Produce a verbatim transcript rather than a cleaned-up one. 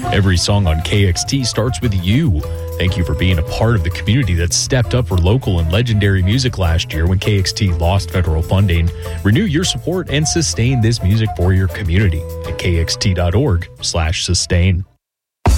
Every song on K X T starts with you. Thank you for being a part of the community that stepped up for local and legendary music last year when K X T lost federal funding. Renew your support and sustain this music for your community at kxt.org slash sustain.